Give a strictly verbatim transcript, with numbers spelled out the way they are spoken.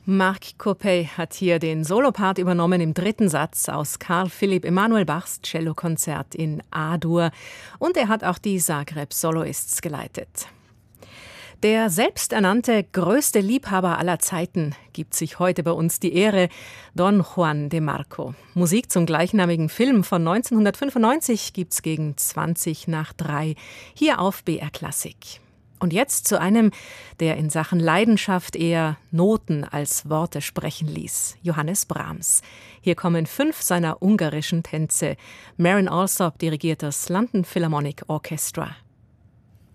Marc Coppey hat hier den Solopart übernommen im dritten Satz aus Carl Philipp Emanuel Bachs Cellokonzert in A-Dur. Und er hat auch die Zagreb Soloists geleitet. Der selbsternannte größte Liebhaber aller Zeiten gibt sich heute bei uns die Ehre, Don Juan de Marco. Musik zum gleichnamigen Film von neunzehnhundertfünfundneunzig gibt's gegen zwanzig nach drei hier auf B R Klassik. Und jetzt zu einem, der in Sachen Leidenschaft eher Noten als Worte sprechen ließ, Johannes Brahms. Hier kommen fünf seiner ungarischen Tänze. Marin Alsop dirigiert das London Philharmonic Orchestra.